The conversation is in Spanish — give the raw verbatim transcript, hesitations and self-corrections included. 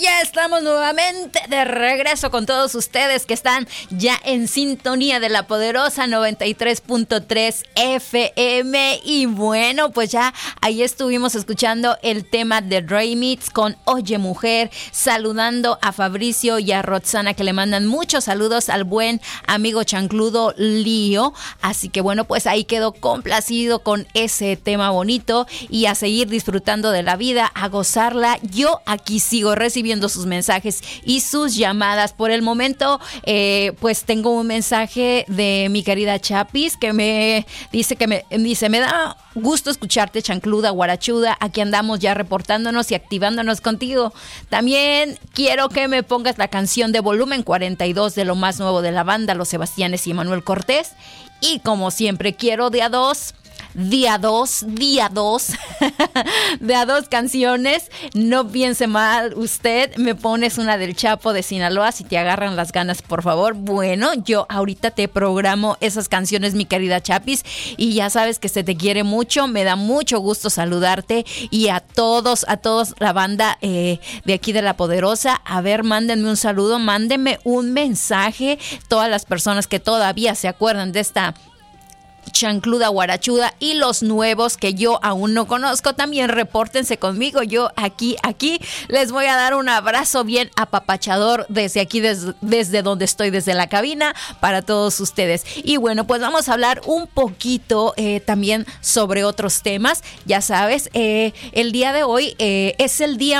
ya estamos nuevamente de regreso con todos ustedes que están ya en sintonía de la poderosa noventa y tres punto tres F M. Y bueno, pues ya ahí estuvimos escuchando el tema de Dre Mix con Oye Mujer, saludando a Fabricio y a Roxana, que le mandan muchos saludos al buen amigo chancludo Lío. Así que bueno, pues ahí quedó complacido con ese tema bonito y a seguir disfrutando de la vida, a gozarla. Yo aquí sigo recibiendo sus mensajes y sus llamadas. Por el momento, eh, pues tengo un mensaje de mi querida Chapis que me dice que me dice, me da gusto escucharte, chancluda, guarachuda. Aquí andamos ya reportándonos y activándonos contigo. También quiero que me pongas la canción de volumen cuarenta y dos de lo más nuevo de la banda, Los Sebastianes y Manuel Cortés. Y como siempre, quiero de a dos. Día dos, día dos, de a dos canciones. No piense mal usted, me pones una del Chapo de Sinaloa si te agarran las ganas, por favor. Bueno, yo ahorita te programo esas canciones, mi querida Chapis, y ya sabes que se te quiere mucho, me da mucho gusto saludarte y a todos, a todos la banda eh, de aquí de La Poderosa. A ver, mándenme un saludo, mándenme un mensaje, todas las personas que todavía se acuerdan de esta chancluda guarachuda y los nuevos que yo aún no conozco, también repórtense conmigo. Yo aquí, aquí les voy a dar un abrazo bien apapachador desde aquí, desde, desde donde estoy, desde la cabina, para todos ustedes. Y bueno, pues vamos a hablar un poquito eh, también sobre otros temas. Ya sabes, eh, el día de hoy eh, es el día